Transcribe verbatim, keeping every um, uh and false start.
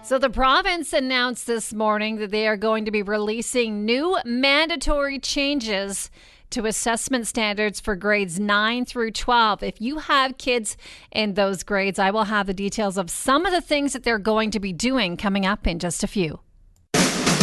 So the province announced this morning that they are going to be releasing new mandatory changes to assessment standards for grades nine through twelve. If you have kids in those grades, I will have the details of some of the things that they're going to be doing coming up in just a few.